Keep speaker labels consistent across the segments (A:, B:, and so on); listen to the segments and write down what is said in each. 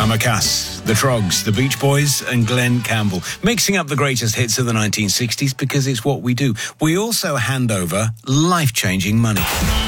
A: Mama Cass, the Trogs, the Beach Boys and Glenn Campbell, mixing up the greatest hits of the 1960s because it's what we do. We also hand over life-changing money.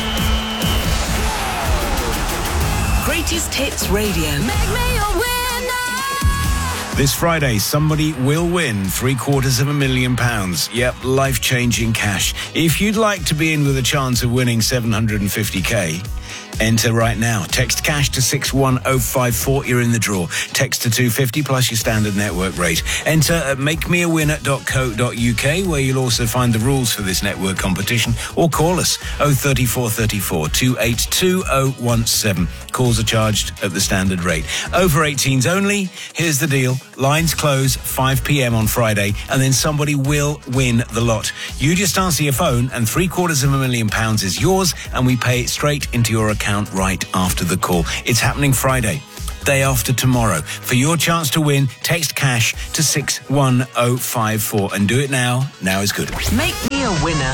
B: Greatest Hits Radio. Make me a winner.
A: This Friday, somebody will win £750,000. Yep, life-changing cash. If you'd like to be in with a chance of winning 750k, enter right now. Text cash to 61054. You're in the draw. Text to 250 plus your standard network rate. Enter at makemeawinner.co.uk, where you'll also find the rules for this network competition, or call us 03434 282017. Calls are charged at the standard rate. Over 18s only. Here's the deal. Lines close 5 p.m. on Friday, and then somebody will win the lot. You just answer your phone, and £750,000 is yours, and we pay it straight into your account right after the call. It's happening Friday, day after tomorrow. For your chance to win, text cash to 61054 and do it now. Now is good.
B: Make me a winner.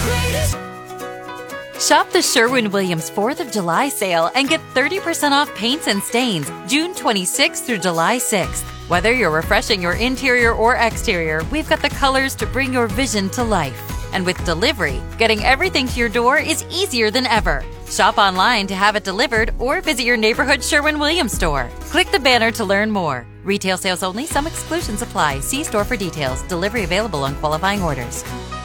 C: Shop the Sherwin-Williams 4th of July sale and get 30% off paints and stains June 26th through July 6th. Whether you're refreshing your interior or exterior, we've got the colors to bring your vision to life. And with delivery, getting everything to your door is easier than ever. Shop online to have it delivered or visit your neighborhood Sherwin-Williams store. Click the banner to learn more. Retail sales only. Some exclusions apply. See store for details. Delivery available on qualifying orders.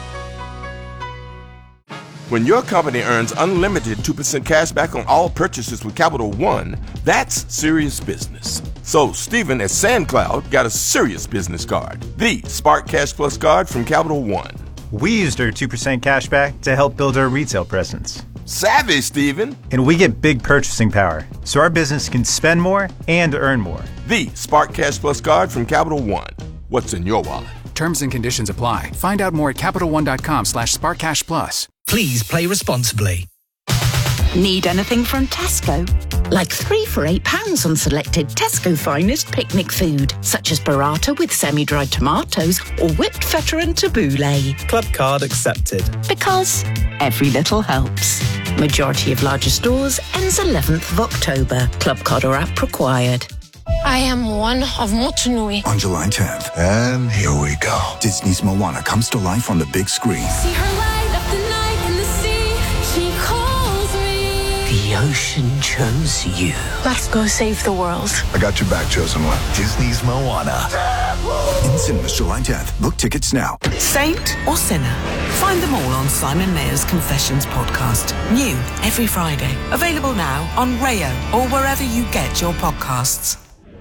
D: When your company earns unlimited 2% cash back on all purchases with Capital One, that's serious business. So Stephen at SandCloud got a serious business card. The Spark Cash Plus card from Capital One.
E: We used our 2% cash back to help build our retail presence.
D: Savvy, Stephen.
E: And we get big purchasing power, so our business can spend more and earn more.
D: The Spark Cash Plus card from Capital One. What's in your wallet?
F: Terms and conditions apply. Find out more at CapitalOne.com/SparkCashPlus.
G: Please play responsibly.
B: Need anything from Tesco? Like 3 for £8 on selected Tesco finest picnic food, such as burrata with semi-dried tomatoes or whipped feta and tabbouleh.
G: Club card accepted.
B: Because every little helps. Majority of larger stores ends 11th of October. Club card or app required.
H: I am one of Motunui.
I: On July 10th. And here we go. Disney's Moana comes to life on the big screen.
H: See her light up the night in the sea. She calls me.
B: The ocean chose you.
H: Let's go save the world.
I: I got your back, chosen one. Disney's Moana. In cinemas July 10th. Book tickets now.
B: Saint or sinner? Find them all on Simon Mayer's Confessions podcast. New every Friday. Available now on Rayo or wherever you get your podcasts.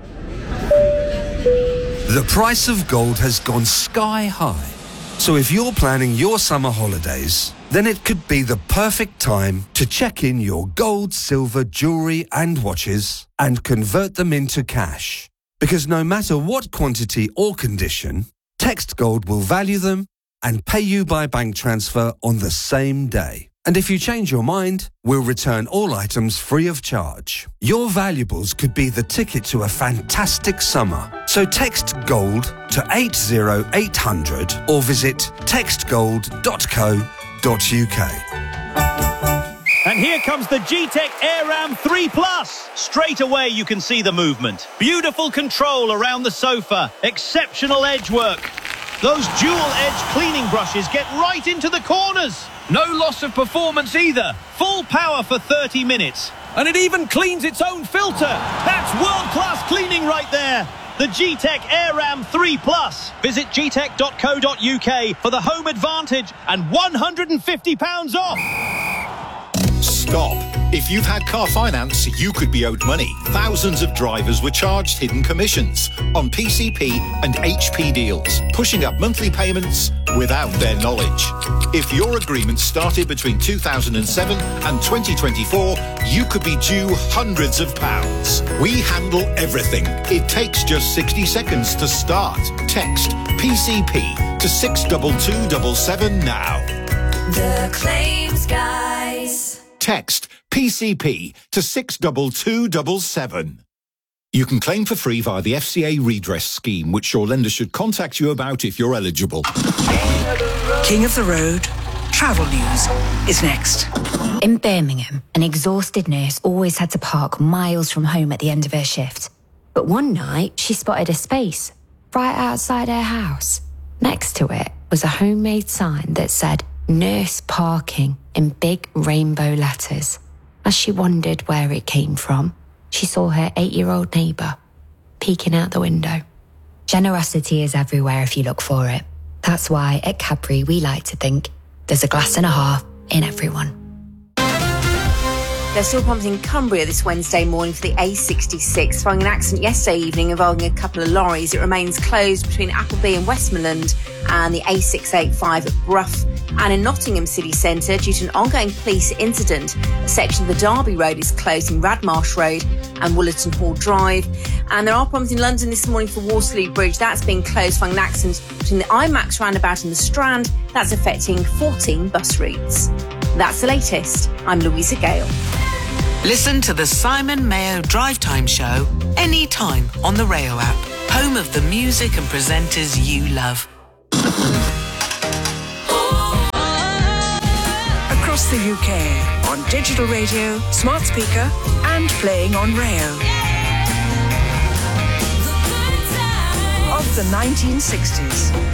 J: The price of gold has gone sky high. So if you're planning your summer holidays, then it could be the perfect time to check in your gold, silver, jewellery and watches and convert them into cash. Because no matter what quantity or condition, Text Gold will value them and pay you by bank transfer on the same day. And if you change your mind, we'll return all items free of charge. Your valuables could be the ticket to a fantastic summer. So text GOLD to 80800 or visit textgold.co.uk.
K: And here comes the G-Tech AirRam 3 Plus. Straight away you can see the movement. Beautiful control around the sofa. Exceptional edge work. Those dual-edge cleaning brushes get right into the corners. No loss of performance either. Full power for 30 minutes. And it even cleans its own filter. That's world-class cleaning right there. The G-Tech AirRam 3 Plus. Visit gtech.co.uk for the home advantage and £150 off.
L: Stop. If you've had car finance, you could be owed money. Thousands of drivers were charged hidden commissions on PCP and HP deals, pushing up monthly payments without their knowledge. If your agreement started between 2007 and 2024, you could be due hundreds of pounds. We handle everything. It takes just 60 seconds to start. Text PCP to 62277 now.
M: The Claims Guys.
L: Text PCP to 62277. You can claim for free via the FCA redress scheme, which your lender should contact you about if you're eligible.
B: King of the Road, travel news is next.
N: In Birmingham, an exhausted nurse always had to park miles from home at the end of her shift. But one night, she spotted a space right outside her house. Next to it was a homemade sign that said Nurse Parking in big rainbow letters. As she wondered where it came from, she saw her 8-year-old neighbour peeking out the window. Generosity is everywhere if you look for it. That's why at Cadbury we like to think there's a glass and a half in everyone.
O: There's still problems in Cumbria this Wednesday morning for the A66. Following an accident yesterday evening involving a couple of lorries, it remains closed between Appleby and Westmoreland and the A685 at Brough. And in Nottingham city centre, due to an ongoing police incident, a section of the Derby Road is closed in Radmarsh Road and Woolerton Hall Drive. And there are problems in London this morning for Waterloo Bridge. That's being closed following an accident between the IMAX roundabout and the Strand. That's affecting 14 bus routes. That's the latest. I'm Louisa Gale.
P: Listen to the Simon Mayo Drive Time Show anytime on the Rayo app, home of the music and presenters you love.
Q: Across the UK, on digital radio, smart speaker, and playing on Rayo. Of the 1960s.